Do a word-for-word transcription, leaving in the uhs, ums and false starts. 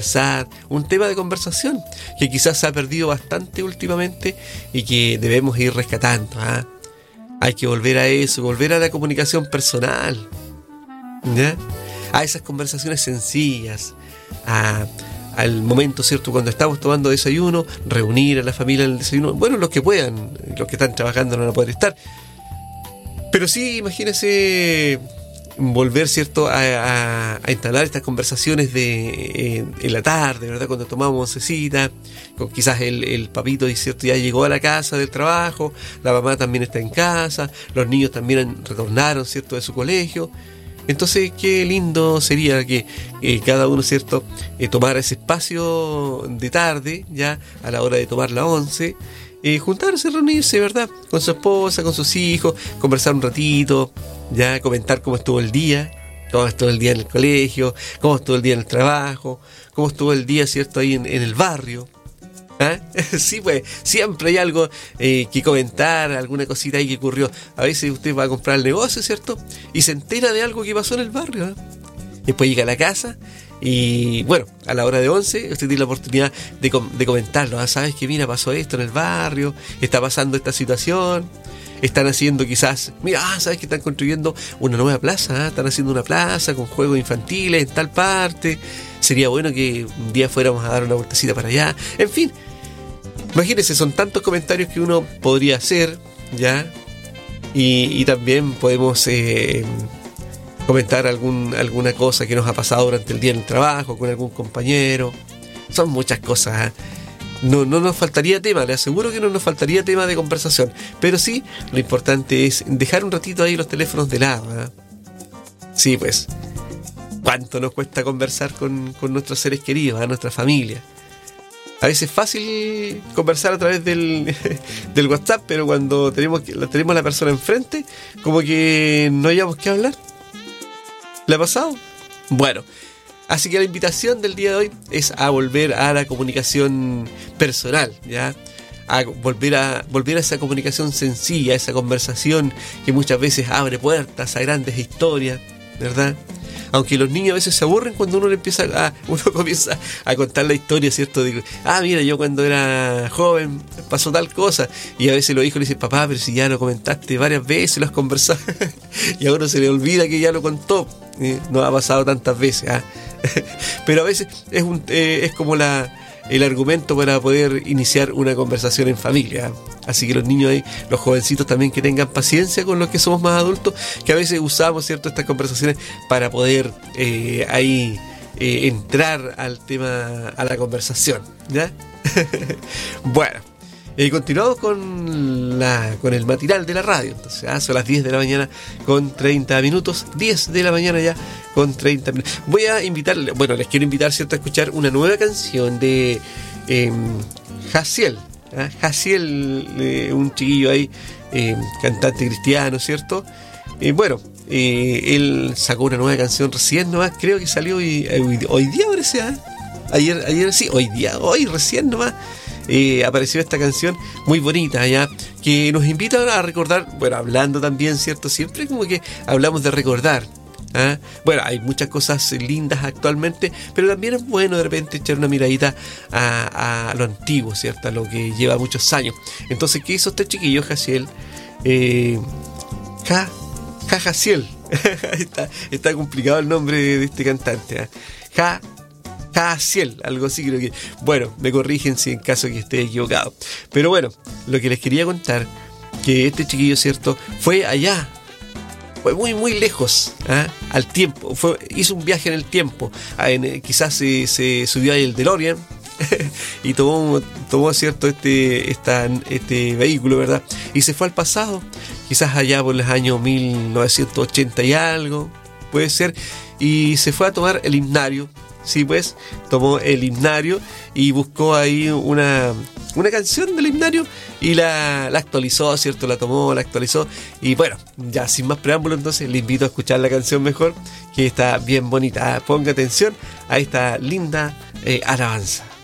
conversar, un tema de conversación que quizás se ha perdido bastante últimamente y que debemos ir rescatando, ¿eh? Hay que volver a eso, volver a la comunicación personal, ¿ya? A esas conversaciones sencillas, a, al momento, ¿cierto? Cuando estamos tomando desayuno, reunir a la familia en el desayuno, bueno, los que puedan, los que están trabajando no van a poder estar, pero sí, imagínense volver, ¿cierto?, a, a, a instalar estas conversaciones de eh, en la tarde, ¿verdad?, cuando tomamos oncecita, con quizás el, el papito, ¿cierto?, ya llegó a la casa del trabajo, la mamá también está en casa, los niños también retornaron, ¿cierto?, de su colegio. Entonces, qué lindo sería que eh, cada uno, ¿cierto?, eh, tomara ese espacio de tarde, ya a la hora de tomar la once, eh, juntarse, reunirse, ¿verdad?, con su esposa, con sus hijos, conversar un ratito, ya comentar cómo estuvo el día, cómo estuvo el día en el colegio, cómo estuvo el día en el trabajo, cómo estuvo el día, ¿cierto?, ahí en, en el barrio. ¿Ah? Sí, pues siempre hay algo eh, que comentar, alguna cosita ahí que ocurrió. A veces usted va a comprar el negocio, ¿cierto?, y se entera de algo que pasó en el barrio, ¿eh? Después llega a la casa y, bueno, a la hora de once usted tiene la oportunidad de, com- de comentarlo, ¿ah? Sabes que mira, pasó esto en el barrio, está pasando esta situación, están haciendo quizás, mira, ah, sabes que están construyendo una nueva plaza, ¿eh? Están haciendo una plaza con juegos infantiles en tal parte, sería bueno que un día fuéramos a dar una vueltecita para allá. En fin, imagínense, son tantos comentarios que uno podría hacer, ¿ya? Y, y también podemos eh, comentar algún, alguna cosa que nos ha pasado durante el día en el trabajo, con algún compañero. Son muchas cosas, ¿eh? No, no nos faltaría tema, le aseguro que no nos faltaría tema de conversación. Pero sí, lo importante es dejar un ratito ahí los teléfonos de lado, ¿eh? Sí, pues, ¿cuánto nos cuesta conversar con, con nuestros seres queridos, a nuestra familia? A veces es fácil conversar a través del, del WhatsApp, pero cuando tenemos, tenemos a la persona enfrente, como que no hayamos que hablar. ¿Le ha pasado? Bueno, así que la invitación del día de hoy es a volver a la comunicación personal, ¿ya? A volver a, volver a esa comunicación sencilla, a esa conversación que muchas veces abre puertas a grandes historias, ¿verdad? Aunque los niños a veces se aburren cuando uno le empieza a, uno comienza a contar la historia, ¿cierto? Digo, ah, mira, yo cuando era joven pasó tal cosa. Y a veces los hijos le dicen, papá, pero si ya lo comentaste varias veces, lo has conversado. Y a uno se le olvida que ya lo contó. Eh, no ha pasado tantas veces, ¿ah? Pero a veces es, un, eh, es como la... el argumento para poder iniciar una conversación en familia. Así que los niños ahí, los jovencitos también, que tengan paciencia con los que somos más adultos, que a veces usamos, ¿cierto?, estas conversaciones para poder eh, ahí eh, entrar al tema, a la conversación, ¿ya? Bueno, eh, continuamos con la con el matinal de la radio. Entonces, ah, son las diez de la mañana con treinta minutos, diez de la mañana ya con treinta minutos. Voy a invitarle, bueno, les quiero invitar, ¿cierto?, a escuchar una nueva canción de eh, Jaciel. ¿eh? Jaciel, eh, un chiquillo ahí, eh, cantante cristiano, ¿cierto? Eh, bueno, eh, él sacó una nueva canción recién nomás, creo que salió hoy, hoy, hoy día, parece, ¿eh? ayer, ayer sí, hoy día, hoy recién nomás. Eh, apareció esta canción muy bonita, ya, que nos invita a recordar, bueno, hablando también, ¿cierto? Siempre como que hablamos de recordar, ¿eh? Bueno, hay muchas cosas lindas actualmente, pero también es bueno de repente echar una miradita a, a lo antiguo, ¿cierto? A lo que lleva muchos años. Entonces, ¿qué hizo este chiquillo, Jaciel? Eh, ja, ja, Jaciel. está, está complicado el nombre de, de este cantante, ¿eh? Ja, Jaciel, algo así creo que. Bueno, me corrigen si en caso que esté equivocado. Pero bueno, lo que les quería contar, que este chiquillo, ¿cierto?, fue allá, fue muy muy lejos, ¿eh? al tiempo, fue, hizo un viaje en el tiempo, en, quizás se, se subió ahí el DeLorean y tomó, tomó cierto este, esta, este vehículo, ¿verdad? Y se fue al pasado, quizás allá por los años mil novecientos ochenta y algo, puede ser, y se fue a tomar el himnario. Sí, pues, tomó el himnario y buscó ahí una, una canción del himnario y la, la actualizó, ¿cierto? La tomó, la actualizó y bueno, ya sin más preámbulo, entonces le invito a escuchar la canción mejor, que está bien bonita. Ponga atención a esta linda eh, alabanza.